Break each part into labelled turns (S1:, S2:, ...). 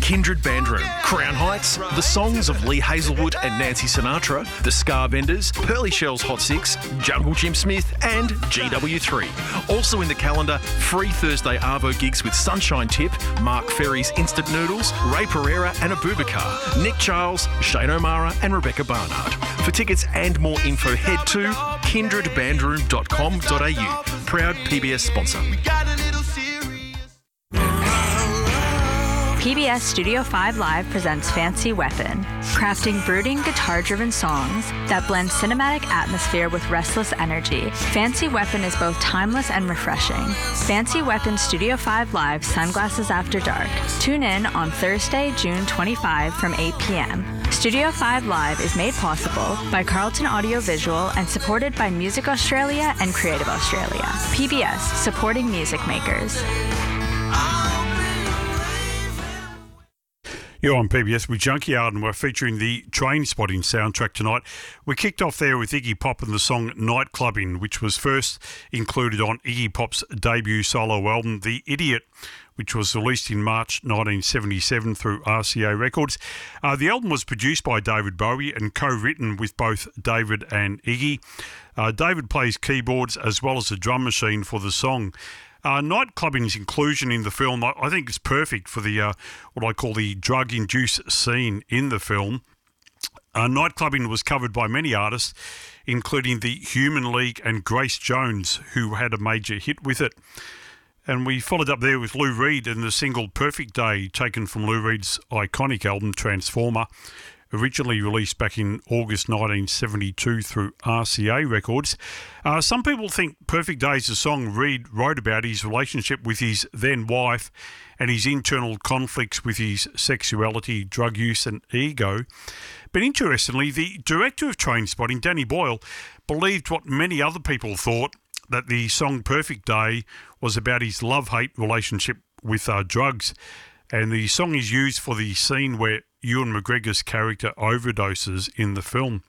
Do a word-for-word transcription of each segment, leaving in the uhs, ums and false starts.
S1: Kindred Bandroom, Crown Heights, the songs of Lee Hazelwood and Nancy Sinatra, the Scar Vendors, Pearly Shell's Hot Six, Jungle Jim Smith and G W three. Also in the calendar, free Thursday Arvo gigs with Sunshine Tip, Mark Ferry's Instant Noodles, Ray Pereira and Abubakar, Nick Charles, Shane O'Mara and Rebecca Barnard. For tickets and more info, head to kindred bandroom dot com dot a u. Proud P B S sponsor.
S2: P B S Studio five Live presents Fancy Weapon, crafting brooding guitar-driven songs that blend cinematic atmosphere with restless energy. Fancy Weapon is both timeless and refreshing. Fancy Weapon Studio five Live Sunglasses After Dark. Tune in on Thursday, June twenty-fifth from eight p.m. Studio five Live is made possible by Carlton Audio Visual and supported by Music Australia and Creative Australia. P B S, supporting music makers.
S3: You're on P B S with Junkyard and we're featuring the Trainspotting soundtrack tonight. We kicked off there with Iggy Pop and the song Night Clubbing, which was first included on Iggy Pop's debut solo album, The Idiot, which was released in March nineteen seventy-seven through R C A Records. Uh, the album was produced by David Bowie and co-written with both David and Iggy. Uh, David plays keyboards as well as a drum machine for the song. Uh, night clubbing's inclusion in the film, I, I think, is perfect for the uh, what I call the drug-induced scene in the film. Uh, night clubbing was covered by many artists, including the Human League and Grace Jones, who had a major hit with it. And we followed up there with Lou Reed and the single Perfect Day, taken from Lou Reed's iconic album Transformer, originally released back in August nineteen seventy-two through R C A Records. Uh, some people think Perfect Day is a song Reed wrote about his relationship with his then wife and his internal conflicts with his sexuality, drug use and ego. But interestingly, the director of Trainspotting, Danny Boyle, believed what many other people thought, that the song Perfect Day was about his love-hate relationship with uh, drugs. And the song is used for the scene where Ewan McGregor's character overdoses in the film.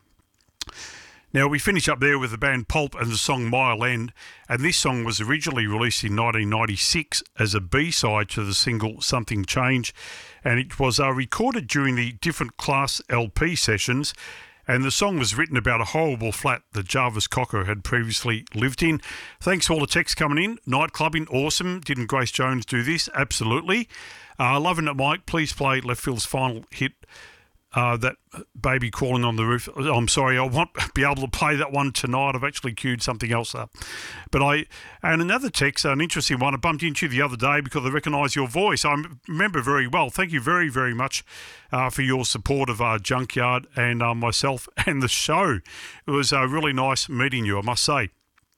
S3: Now, we finish up there with the band Pulp and the song Mile End, and this song was originally released in nineteen ninety-six as a B-side to the single Something Changed, and it was uh, recorded during the Different Class L P sessions, and the song was written about a horrible flat that Jarvis Cocker had previously lived in. Thanks for all the texts coming in. Night clubbing, awesome. Didn't Grace Jones do this? Absolutely. Uh, loving it, Mike. Please play Left Field's final hit, uh, that baby crawling on the roof. I'm sorry, I won't be able to play that one tonight. I've actually queued something else up. But I, and another text, an interesting one, I bumped into the other day because I recognise your voice. I remember very well. Thank you very, very much uh, for your support of uh, Junkyard and uh, myself and the show. It was uh, really nice meeting you, I must say.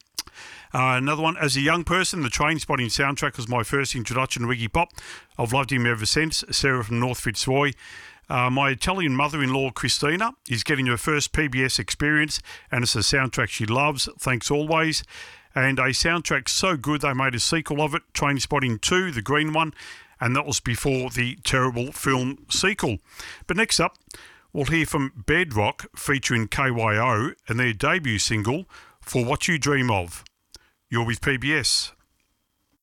S3: Uh, another one, as a young person, the Trainspotting soundtrack was my first introduction to Iggy Pop. I've loved him ever since. Sarah from North Fitzroy. Uh, my Italian mother-in-law, Christina, is getting her first P B S experience, and it's a soundtrack she loves. Thanks always. And a soundtrack so good they made a sequel of it, Trainspotting two, the green one, and that was before the terrible film sequel. But next up, we'll hear from Bedrock featuring K Y O and their debut single, For What You Dream Of. You're with P B S.